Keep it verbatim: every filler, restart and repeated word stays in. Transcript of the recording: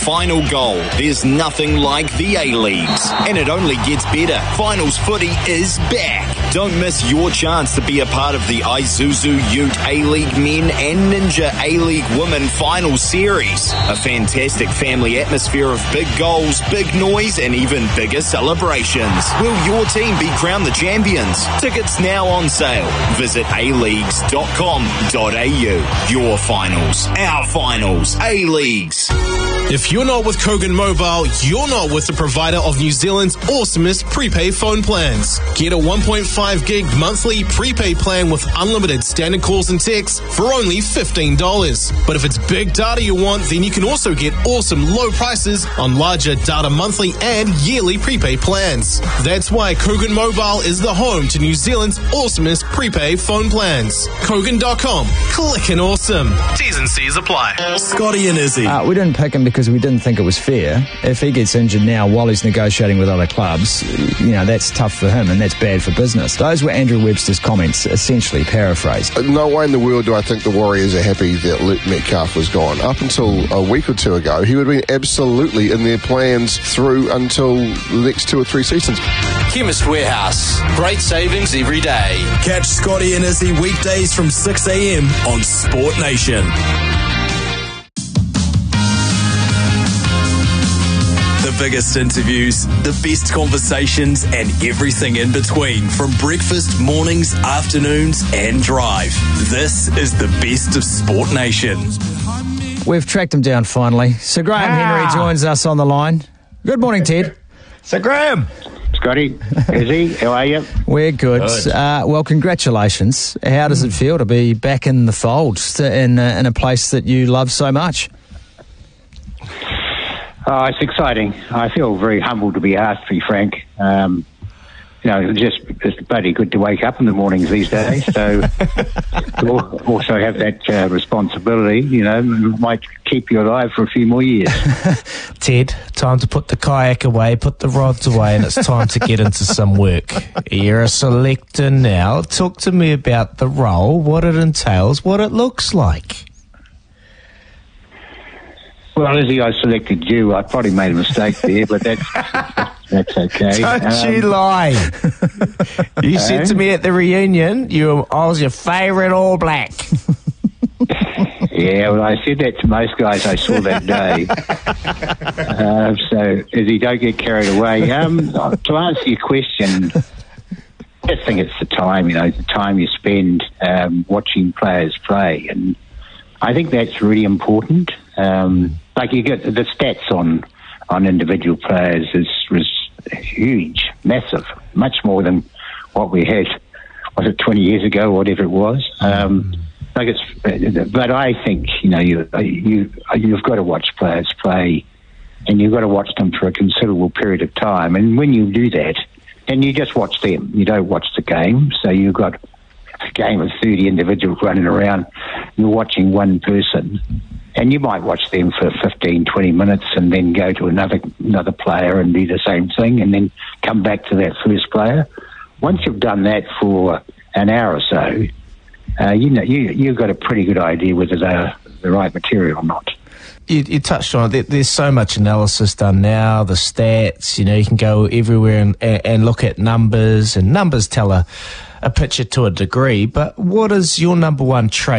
final goal. There's nothing like the A-Leagues, and it only gets better. Finals footy is back. Don't miss your chance to be a part of the Isuzu Ute A-League Men and Ninja A-League Women Final Series. A fantastic family atmosphere of big goals, big noise, and even bigger celebrations. Will your team be crowned the champions? Tickets now on sale. Visit a leagues dot com dot a u. Your finals, our finals, A-Leagues. If you're not with Kogan Mobile, you're not with the provider of New Zealand's awesomest prepaid phone plans. Get a one point five gig monthly prepaid plan with unlimited standard calls and texts for only fifteen dollars. But if it's big data you want, then you can also get awesome low prices on larger data monthly and yearly prepaid plans. That's why Kogan Mobile is the home to New Zealand's awesomest prepaid phone plans. Kogan dot com. Clickin' awesome. T's and C's apply. Scotty and Izzy. Uh, we didn't pick him because we didn't think it was fair. If he gets injured now while he's negotiating with other clubs, you know, that's tough for him and that's bad for business. Those were Andrew Webster's comments, essentially paraphrased. No way in the world do I think the Warriors are happy that Luke Metcalf was gone. Up until a week or two ago, he would have been absolutely in their plans through until the next two or three seasons. Chemist Warehouse. Great savings every day. Catch Scotty and Izzy weekdays from six a.m. on Sport Nation. The biggest interviews, the best conversations, and everything in between from breakfast, mornings, afternoons, and drive. This is the best of Sport Nation. We've tracked him down finally. Sir Graham ah. Henry joins us on the line. Good morning, Ted. Sir Graham. Scotty, Izzy, how are you? We're good. good. Uh, well, congratulations. How does it feel to be back in the fold in, uh, in a place that you love so much? Oh, it's exciting. I feel very humbled to be asked, to be frank. Um, you know, it's just it's bloody good to wake up in the mornings these days. So to also have that uh, responsibility, you know, might keep you alive for a few more years. Ted, time to put the kayak away, put the rods away, and it's time to get into some work. You're a selector now. Talk to me about the role, what it entails, what it looks like. Well, Izzy, I selected you. I probably made a mistake there, but that's that's okay. Don't um, you lie. You uh, said to me at the reunion, you I was your favourite All Black. Yeah, well, I said that to most guys I saw that day. uh, so, Izzy, don't get carried away. Um, to answer your question, I think it's the time, you know, the time you spend um, watching players play. And I think that's really important. Um, like you get the stats on, on individual players is, is huge, massive, much more than what we had, was it twenty years ago, whatever it was. Um, like it's, but I think, you know, you, you, you've got to watch players play and you've got to watch them for a considerable period of time. And when you do that, then you just watch them. You don't watch the game. So you've got a game of thirty individuals running around. You're watching one person. And you might watch them for fifteen, twenty minutes and then go to another another player and do the same thing and then come back to that first player. Once you've done that for an hour or so, uh, you know, you, you've got a pretty good idea whether they're the right material or not. You, you touched on it. There's so much analysis done now, the stats, you know, you can go everywhere and, and look at numbers, and numbers tell a, a picture to a degree, but what is your number one trait